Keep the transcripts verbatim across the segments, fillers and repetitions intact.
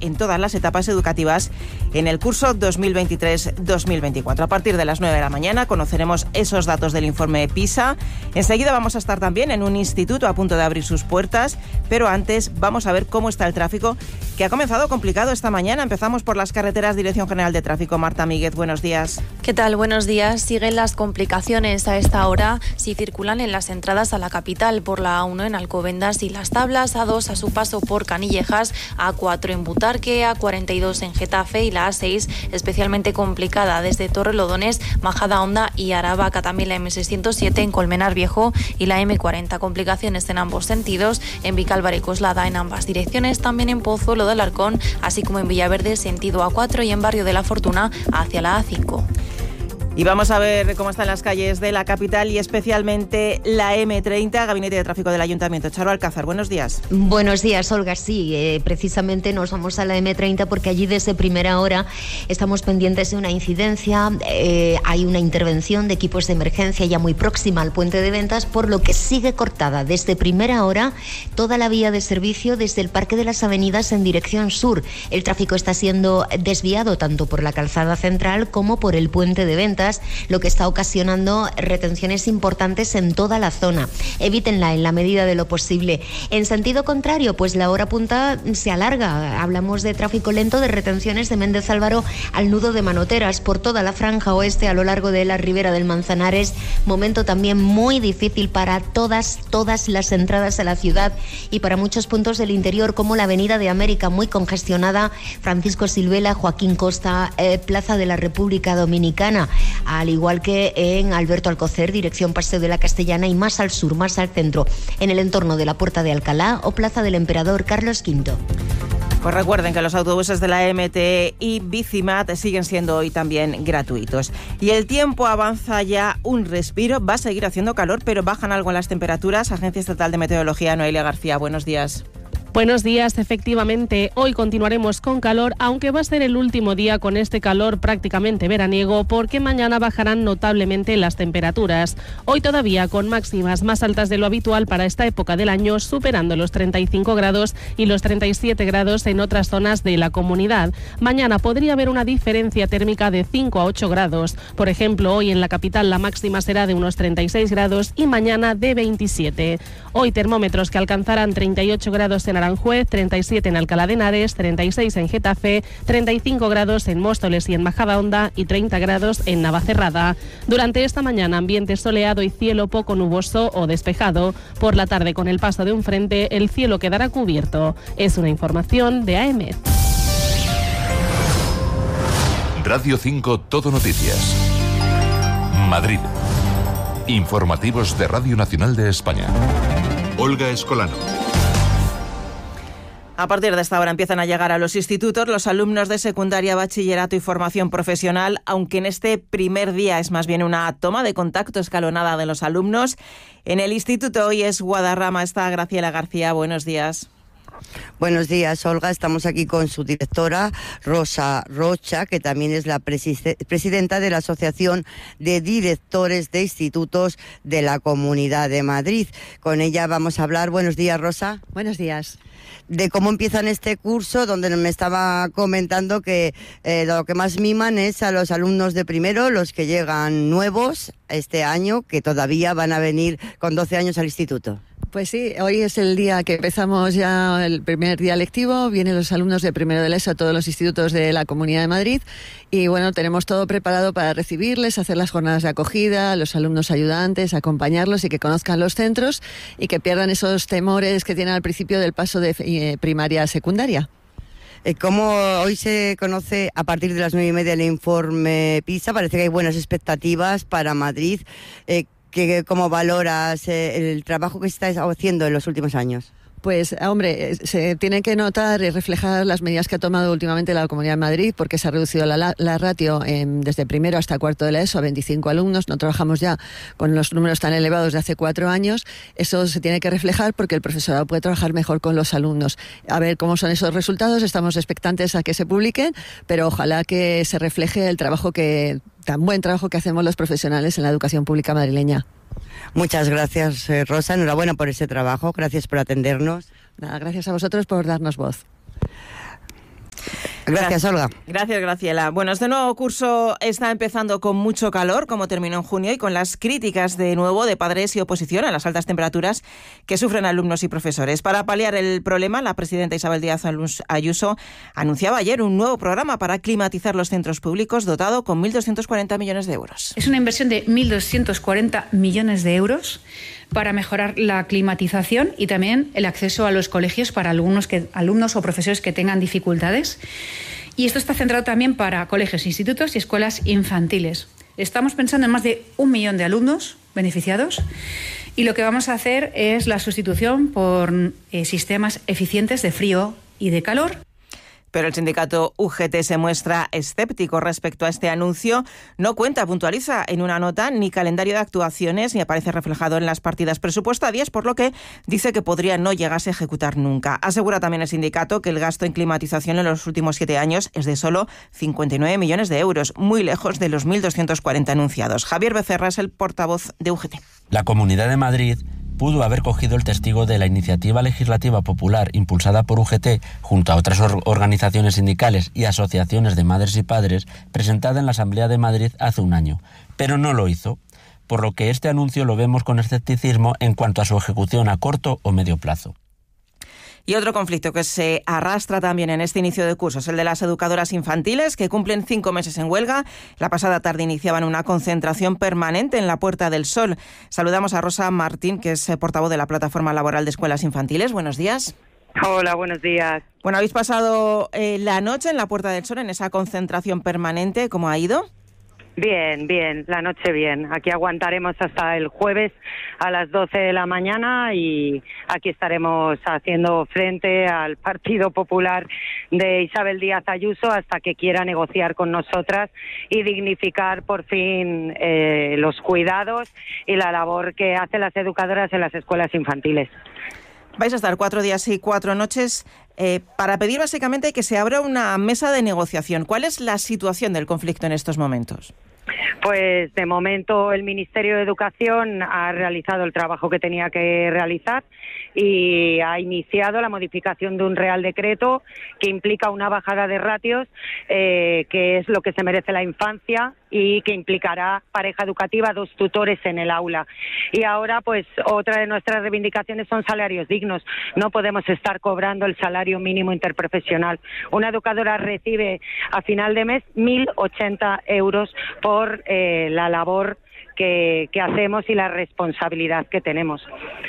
en todas las etapas educativas en el curso dos mil veintitrés dos mil veinticuatro. A partir de las nueve de la mañana conoceremos esos datos del informe PISA. Enseguida vamos a estar también en un instituto a punto de abrir sus puertas, pero antes vamos a ver cómo está el tráfico, que ha comenzado complicado esta mañana. Empezamos por las carreteras. Dirección General de Tráfico, Marta Míguez, buenos días. ¿Qué tal? Buenos días. Siguen las complicaciones a esta hora si circulan en las entradas a la capital por la A uno en Alcobendas y Las Tablas, A dos a su paso por Canillejas, A cuatro en Butarque, A cuarenta y dos en Getafe y la A seis especialmente complicada desde Torrelodones, Majadahonda y Aravaca. También la eme seiscientos siete en Colmenar Viejo y la eme cuarenta. Complicaciones en ambos sentidos, en Vicálvaro y Coslada en ambas direcciones, también en Pozuelo de Alarcón, así como en Villaverde sentido A cuatro y en Barrio de la Fortuna hacia la A cinco. Y vamos a ver cómo están las calles de la capital y especialmente la eme treinta, Gabinete de Tráfico del Ayuntamiento. Charo Alcázar, buenos días. Buenos días, Olga. Sí, eh, precisamente nos vamos a la eme treinta porque allí desde primera hora estamos pendientes de una incidencia. Eh, hay una intervención de equipos de emergencia ya muy próxima al puente de Ventas, por lo que sigue cortada desde primera hora toda la vía de servicio desde el Parque de las Avenidas en dirección sur. El tráfico está siendo desviado tanto por la calzada central como por el puente de Ventas, lo que está ocasionando retenciones importantes en toda la zona. Evítenla en la medida de lo posible. En sentido contrario, pues la hora punta se alarga. Hablamos de tráfico lento, de retenciones de Méndez Álvaro al nudo de Manoteras por toda la franja oeste a lo largo de la ribera del Manzanares. Momento también muy difícil para todas, todas las entradas a la ciudad y para muchos puntos del interior, como la Avenida de América, muy congestionada, Francisco Silvela, Joaquín Costa, eh, Plaza de la República Dominicana, al igual que en Alberto Alcocer, dirección Paseo de la Castellana, y más al sur, más al centro, en el entorno de la Puerta de Alcalá o Plaza del Emperador Carlos quinto. Pues recuerden que los autobuses de la eme te y Bicimat siguen siendo hoy también gratuitos. Y el tiempo avanza ya un respiro, va a seguir haciendo calor, pero bajan algo las temperaturas. Agencia Estatal de Meteorología, Noelia García, buenos días. Buenos días, efectivamente, hoy continuaremos con calor, aunque va a ser el último día con este calor prácticamente veraniego, porque mañana bajarán notablemente las temperaturas. Hoy todavía con máximas más altas de lo habitual para esta época del año, superando los treinta y cinco grados y los treinta y siete grados en otras zonas de la comunidad. Mañana podría haber una diferencia térmica de cinco a ocho grados. Por ejemplo, hoy en la capital la máxima será de unos treinta y seis grados y mañana de veintisiete. Hoy termómetros que alcanzarán treinta y ocho grados en Aranjuez, treinta y siete en Alcalá de Henares, treinta y seis en Getafe, treinta y cinco grados en Móstoles y en Majadahonda y treinta grados en Navacerrada. Durante esta mañana ambiente soleado y cielo poco nuboso o despejado. Por la tarde, con el paso de un frente, el cielo quedará cubierto. Es una información de A E M E. Radio cinco Todo Noticias. Madrid. Informativos de Radio Nacional de España. Olga Escolano. A partir de esta hora empiezan a llegar a los institutos los alumnos de secundaria, bachillerato y formación profesional, aunque en este primer día es más bien una toma de contacto escalonada de los alumnos. En el instituto hoy es Guadarrama, está Graciela García, buenos días. Buenos días, Olga. Estamos aquí con su directora, Rosa Rocha, que también es la presi- presidenta de la Asociación de Directores de Institutos de la Comunidad de Madrid. Con ella vamos a hablar. Buenos días, Rosa. Buenos días. De cómo empiezan este curso, donde me estaba comentando que eh, lo que más miman es a los alumnos de primero, los que llegan nuevos este año, que todavía van a venir con doce años al instituto. Pues sí, hoy es el día que empezamos ya el primer día lectivo, vienen los alumnos de primero de la ESO a todos los institutos de la Comunidad de Madrid y bueno, tenemos todo preparado para recibirles, hacer las jornadas de acogida, los alumnos ayudantes, acompañarlos y que conozcan los centros y que pierdan esos temores que tienen al principio del paso de eh, primaria a secundaria. Como hoy se conoce a partir de las nueve y media el informe PISA, parece que hay buenas expectativas para Madrid. Eh, que, ¿Cómo valoras eh, el trabajo que se está haciendo en los últimos años? Pues, hombre, se tiene que notar y reflejar las medidas que ha tomado últimamente la Comunidad de Madrid, porque se ha reducido la, la ratio eh, desde primero hasta cuarto de la ESO a veinticinco alumnos. No trabajamos ya con los números tan elevados de hace cuatro años. Eso se tiene que reflejar porque el profesorado puede trabajar mejor con los alumnos. A ver cómo son esos resultados. Estamos expectantes a que se publiquen, pero ojalá que se refleje el trabajo que, tan buen trabajo que hacemos los profesionales en la educación pública madrileña. Muchas gracias, Rosa. Enhorabuena por ese trabajo. Gracias por atendernos. Nada, gracias a vosotros por darnos voz. Gracias, Olga. Gracias, Graciela. Bueno, este nuevo curso está empezando con mucho calor, como terminó en junio, y con las críticas de nuevo de padres y oposición a las altas temperaturas que sufren alumnos y profesores. Para paliar el problema, la presidenta Isabel Díaz Ayuso anunciaba ayer un nuevo programa para climatizar los centros públicos dotado con mil doscientos cuarenta millones de euros. Es una inversión de mil doscientos cuarenta millones de euros para mejorar la climatización y también el acceso a los colegios para alumnos, que, alumnos o profesores que tengan dificultades. Y esto está centrado también para colegios, institutos y escuelas infantiles. Estamos pensando en más de un millón de alumnos beneficiados y lo que vamos a hacer es la sustitución por eh, sistemas eficientes de frío y de calor. Pero el sindicato U G T se muestra escéptico respecto a este anuncio. No cuenta, puntualiza en una nota, ni calendario de actuaciones, ni aparece reflejado en las partidas presupuestarias, por lo que dice que podría no llegarse a ejecutar nunca. Asegura también el sindicato que el gasto en climatización en los últimos siete años es de solo cincuenta y nueve millones de euros, muy lejos de los mil doscientos cuarenta anunciados. Javier Becerra es el portavoz de U G T. La Comunidad de Madrid pudo haber cogido el testigo de la iniciativa legislativa popular impulsada por U G T junto a otras or- organizaciones sindicales y asociaciones de madres y padres presentada en la Asamblea de Madrid hace un año, pero no lo hizo, por lo que este anuncio lo vemos con escepticismo en cuanto a su ejecución a corto o medio plazo. Y otro conflicto que se arrastra también en este inicio de curso es el de las educadoras infantiles, que cumplen cinco meses en huelga. La pasada tarde iniciaban una concentración permanente en la Puerta del Sol. Saludamos a Rosa Martín, que es portavoz de la Plataforma Laboral de Escuelas Infantiles. Buenos días. Hola, buenos días. Bueno, habéis pasado eh, la noche en la Puerta del Sol, en esa concentración permanente. ¿Cómo ha ido? Bien, bien, la noche bien. Aquí aguantaremos hasta el jueves a las doce de la mañana y aquí estaremos haciendo frente al Partido Popular de Isabel Díaz Ayuso hasta que quiera negociar con nosotras y dignificar por fin eh, los cuidados y la labor que hacen las educadoras en las escuelas infantiles. Vais a estar cuatro días y cuatro noches eh, para pedir básicamente que se abra una mesa de negociación. ¿Cuál es la situación del conflicto en estos momentos? Pues de momento el Ministerio de Educación ha realizado el trabajo que tenía que realizar y ha iniciado la modificación de un Real Decreto que implica una bajada de ratios, eh, que es lo que se merece la infancia y que implicará pareja educativa, dos tutores en el aula. Y ahora, pues, otra de nuestras reivindicaciones son salarios dignos. No podemos estar cobrando el salario mínimo interprofesional. Una educadora recibe a final de mes mil ochenta euros por eh, la labor que, que hacemos y la responsabilidad que tenemos.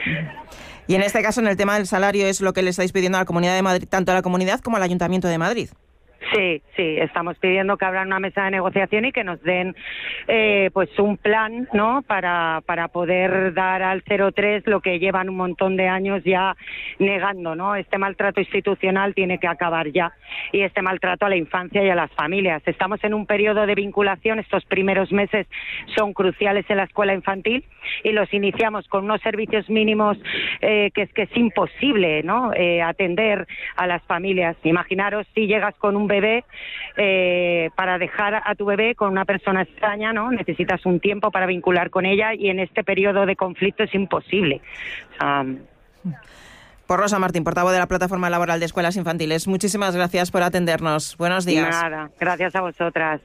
Y en este caso, en el tema del salario, es lo que le estáis pidiendo a la Comunidad de Madrid, tanto a la Comunidad como al Ayuntamiento de Madrid. Sí, sí, estamos pidiendo que abran una mesa de negociación y que nos den eh, pues un plan, ¿no?, para para poder dar al cero tres lo que llevan un montón de años ya negando, ¿no? Este maltrato institucional tiene que acabar ya, y este maltrato a la infancia y a las familias. Estamos en un periodo de vinculación, estos primeros meses son cruciales en la escuela infantil y los iniciamos con unos servicios mínimos eh, que es que es imposible, ¿no?, eh, atender a las familias. Imaginaros si llegas con un bebé, eh, para dejar a tu bebé con una persona extraña, ¿no? Necesitas un tiempo para vincular con ella y en este periodo de conflicto es imposible. Um... Por Rosa Martín, portavoz de la Plataforma Laboral de Escuelas Infantiles. Muchísimas gracias por atendernos. Buenos días. Nada, gracias a vosotras.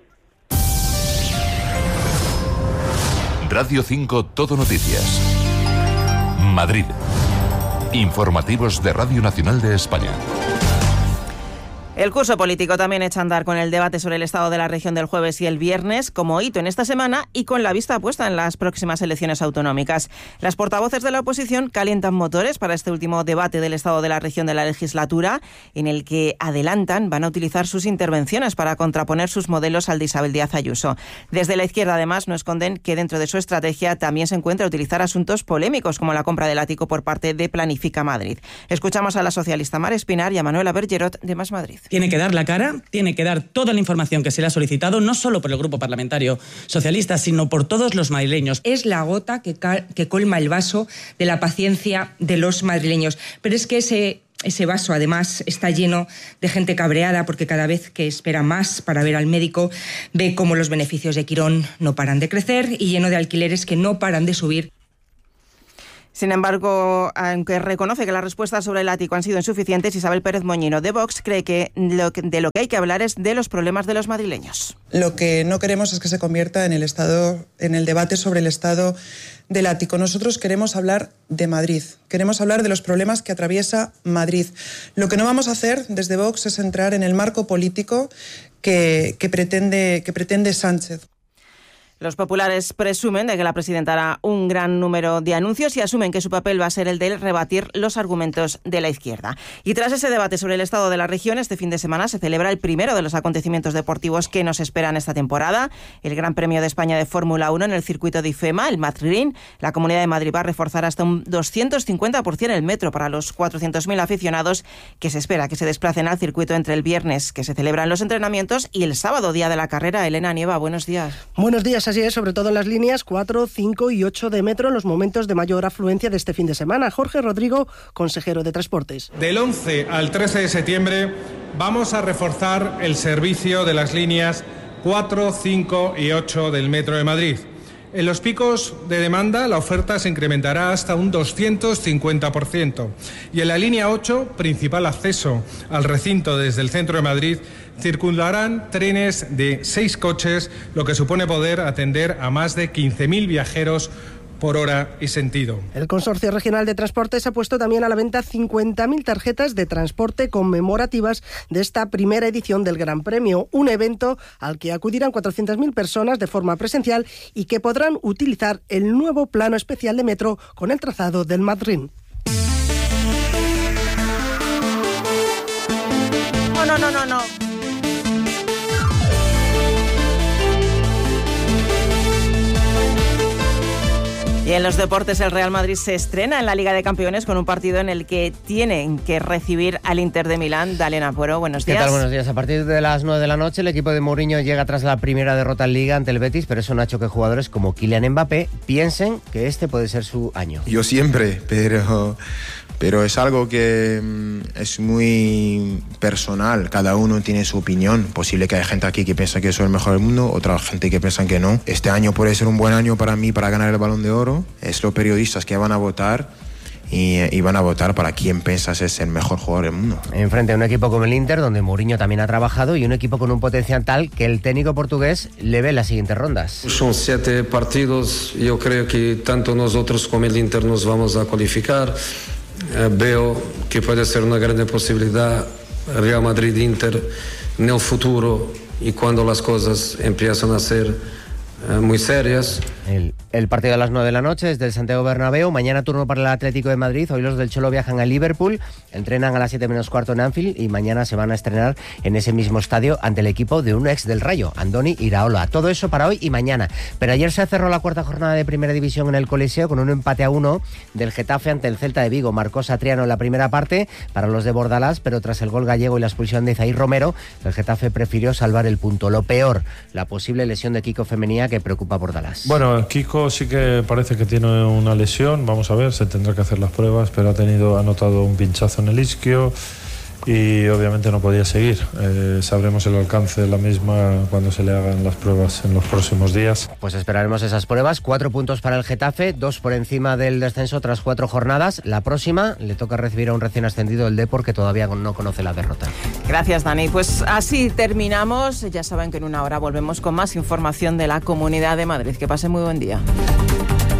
Radio cinco Todo Noticias. Madrid. Informativos de Radio Nacional de España. El curso político también echa a andar con el debate sobre el estado de la región del jueves y el viernes como hito en esta semana y con la vista puesta en las próximas elecciones autonómicas. Las portavoces de la oposición calientan motores para este último debate del estado de la región de la legislatura, en el que adelantan van a utilizar sus intervenciones para contraponer sus modelos al de Isabel Díaz Ayuso. Desde la izquierda, además, no esconden que dentro de su estrategia también se encuentra utilizar asuntos polémicos como la compra del ático por parte de Planifica Madrid. Escuchamos a la socialista Mar Espinar y a Manuela Bergerot de Más Madrid. Tiene que dar la cara, tiene que dar toda la información que se le ha solicitado, no solo por el Grupo Parlamentario Socialista, sino por todos los madrileños. Es la gota que, ca- que colma el vaso de la paciencia de los madrileños. Pero es que ese, ese vaso, además, está lleno de gente cabreada porque cada vez que espera más para ver al médico, ve cómo los beneficios de Quirón no paran de crecer y lleno de alquileres que no paran de subir. Sin embargo, aunque reconoce que las respuestas sobre el ático han sido insuficientes, Isabel Pérez Moñino de Vox cree que, lo que de lo que hay que hablar es de los problemas de los madrileños. Lo que no queremos es que se convierta en el estado, en el debate sobre el estado del ático. Nosotros queremos hablar de Madrid, queremos hablar de los problemas que atraviesa Madrid. Lo que no vamos a hacer desde Vox es entrar en el marco político que, que pretende, que pretende Sánchez. Los populares presumen de que la presidenta hará un gran número de anuncios y asumen que su papel va a ser el de rebatir los argumentos de la izquierda. Y tras ese debate sobre el estado de la región, este fin de semana se celebra el primero de los acontecimientos deportivos que nos esperan esta temporada, el Gran Premio de España de Fórmula uno en el circuito de IFEMA, el Madrid. La Comunidad de Madrid va a reforzar hasta un doscientos cincuenta por ciento el metro para los cuatrocientos mil aficionados que se espera que se desplacen al circuito entre el viernes, que se celebran los entrenamientos, y el sábado, día de la carrera. Elena Nieva, buenos días. Buenos días. Así es, sobre todo en las líneas cuatro, cinco y ocho de metro en los momentos de mayor afluencia de este fin de semana. Jorge Rodrigo, consejero de Transportes. Del once al trece de septiembre vamos a reforzar el servicio de las líneas cuatro, cinco y ocho del Metro de Madrid. En los picos de demanda la oferta se incrementará hasta un doscientos cincuenta por ciento y en la línea ocho, principal acceso al recinto desde el centro de Madrid, circularán trenes de seis coches, lo que supone poder atender a más de quince mil viajeros por hora y sentido. El Consorcio Regional de Transportes ha puesto también a la venta cincuenta mil tarjetas de transporte conmemorativas de esta primera edición del Gran Premio, un evento al que acudirán cuatrocientas mil personas de forma presencial y que podrán utilizar el nuevo plano especial de metro con el trazado del Madrid. No, no, no, no, no. Y en los deportes, el Real Madrid se estrena en la Liga de Campeones con un partido en el que tienen que recibir al Inter de Milán. Dale, Apuero, buenos días. ¿Qué tal? Buenos días. A partir de las nueve de la noche, el equipo de Mourinho llega tras la primera derrota en Liga ante el Betis, pero eso no ha hecho que jugadores como Kylian Mbappé piensen que este puede ser su año. Yo siempre, pero... Pero es algo que mm, es muy personal, cada uno tiene su opinión. Posible que haya gente aquí que piensa que soy el mejor del mundo, otra gente que piensa que no. Este año puede ser un buen año para mí para ganar el Balón de Oro. Es los periodistas que van a votar y, y van a votar para quién piensas es el mejor jugador del mundo. Enfrente a un equipo como el Inter, donde Mourinho también ha trabajado, y un equipo con un potencial tal que el técnico portugués le ve en las siguientes rondas. Son siete partidos, yo creo que tanto nosotros como el Inter nos vamos a cualificar. Eh, veo que puede ser una gran posibilidad Real Madrid-Inter en el futuro y cuando las cosas empiezan a ser eh, muy serias. El, el partido a las nueve de la noche es del Santiago Bernabéu. Mañana turno para el Atlético de Madrid. Hoy los del Cholo viajan a Liverpool, entrenan a las siete menos cuarto en Anfield y mañana se van a estrenar en ese mismo estadio ante el equipo de un ex del Rayo, Andoni Iraola. Todo eso para hoy y mañana. Pero ayer se cerró la cuarta jornada de Primera División en el Coliseo con un empate a uno del Getafe ante el Celta de Vigo. Marcó Satriano en la primera parte para los de Bordalás, pero tras el gol gallego y la expulsión de Zair Romero, el Getafe prefirió salvar el punto. Lo peor, la posible lesión de Kiko Femenía que preocupa a Bordalás. Bueno, Kiko sí que parece que tiene una lesión, vamos a ver, se tendrá que hacer las pruebas, pero ha tenido, ha notado un pinchazo en el isquio y obviamente no podía seguir. Eh, sabremos el alcance de la misma cuando se le hagan las pruebas en los próximos días. Pues esperaremos esas pruebas. Cuatro puntos para el Getafe, dos por encima del descenso tras cuatro jornadas. La próxima le toca recibir a un recién ascendido, el Depor, que todavía no conoce la derrota. Gracias, Dani. Pues así terminamos. Ya saben que en una hora volvemos con más información de la Comunidad de Madrid. Que pasen muy buen día.